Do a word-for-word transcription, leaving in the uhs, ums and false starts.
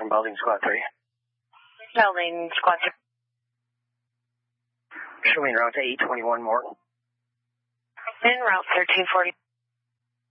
from Building Squad three. Building Squad three. Showing route to eight twenty-one Morton. En route thirteen forty.